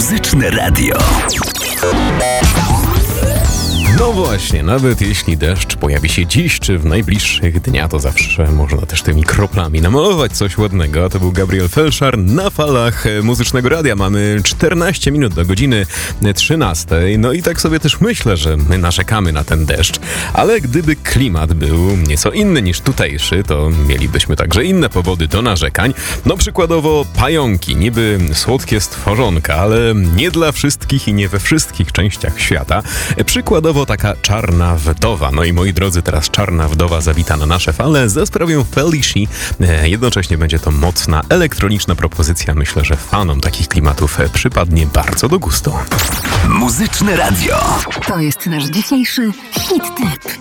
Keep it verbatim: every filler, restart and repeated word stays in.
Muzyczne Radio. No właśnie, nawet jeśli deszcz pojawi się dziś czy w najbliższych dniach, to zawsze można też tymi kroplami namalować coś ładnego. A to był Gabriel Felszar na falach Muzycznego Radia. Mamy czternaście minut do godziny trzynastej. No i tak sobie też myślę, że my narzekamy na ten deszcz, ale gdyby klimat był nieco inny niż tutejszy, to mielibyśmy także inne powody do narzekań. No przykładowo pająki, niby słodkie stworzonka, ale nie dla wszystkich i nie we wszystkich częściach świata. Przykładowo taka czarna wdowa. No i moi drodzy, teraz czarna wdowa zawita na nasze fale ze sprawą Felici. Jednocześnie będzie to mocna, elektroniczna propozycja. Myślę, że fanom takich klimatów przypadnie bardzo do gustu. Muzyczne Radio. To jest nasz dzisiejszy hit tip.